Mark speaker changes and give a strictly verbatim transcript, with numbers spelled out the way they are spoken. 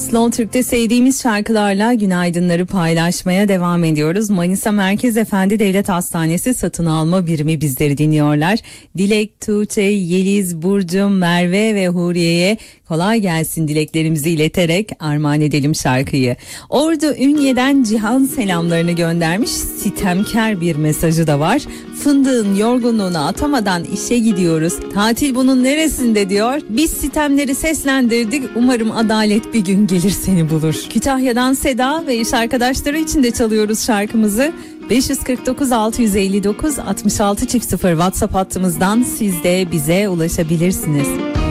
Speaker 1: Slow Türk'te sevdiğimiz şarkılarla günaydınları paylaşmaya devam ediyoruz. Manisa Merkez Efendi Devlet Hastanesi satın alma birimi bizleri dinliyorlar. Dilek, Tuğçe, Yeliz, Burcu, Merve ve Huriye'ye kolay gelsin dileklerimizi ileterek armağan edelim şarkıyı. Ordu Ünye'den Cihan selamlarını göndermiş. Sitemkar bir mesajı da var. Fındığın yorgunluğunu atamadan işe gidiyoruz. Tatil bunun neresinde diyor. Biz sitemleri seslendirdik. Umarım adalet bir gün gelir seni bulur. Kütahya'dan Seda ve iş arkadaşları için de çalıyoruz şarkımızı. beş yüz kırk dokuz altı yüz elli dokuz altmış altı sıfır WhatsApp hattımızdan siz de bize ulaşabilirsiniz.